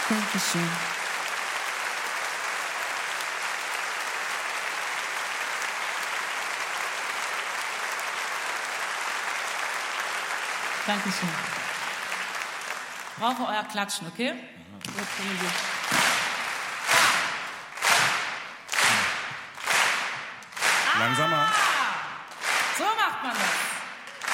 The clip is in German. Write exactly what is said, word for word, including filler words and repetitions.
Dankeschön. Dankeschön. Ich brauche euer Klatschen, okay? Gut, Langsamer. Ah, so macht man das.